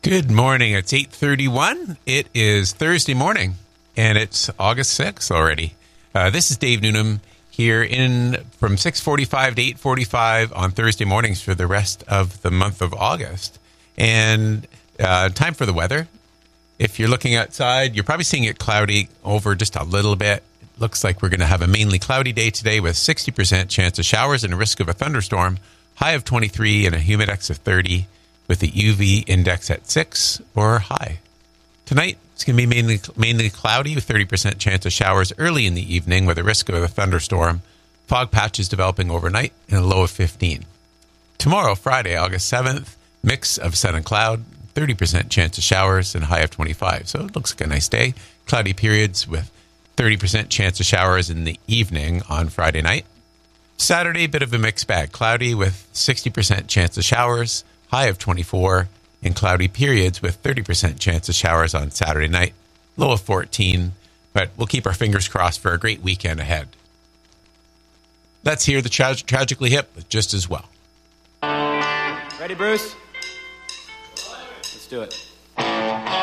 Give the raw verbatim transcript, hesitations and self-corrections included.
Good morning. It's eight thirty-one. It is Thursday morning, and it's August sixth already. Uh, this is Dave Newnham here in from six forty-five to eight forty-five on Thursday mornings for the rest of the month of August. And uh, time for the weather. If you're looking outside, you're probably seeing it cloudy over just a little bit. It looks like we're going to have a mainly cloudy day today with sixty percent chance of showers and a risk of a thunderstorm. High of twenty-three and a humidex of thirty. With the U V index at six or high. Tonight, it's going to be mainly mainly cloudy with thirty percent chance of showers early in the evening with a risk of a thunderstorm. Fog patches developing overnight and a low of fifteen. Tomorrow, Friday, August seventh, mix of sun and cloud, thirty percent chance of showers and high of twenty-five. So it looks like a nice day. Cloudy periods with thirty percent chance of showers in the evening on Friday night. Saturday, bit of a mixed bag. Cloudy with sixty percent chance of showers, high of twenty-four, and cloudy periods with thirty percent chance of showers on Saturday night, low of fourteen, but we'll keep our fingers crossed for a great weekend ahead. Let's hear the tra- Tragically Hip with Just As Well. Ready, Bruce? Let's do it.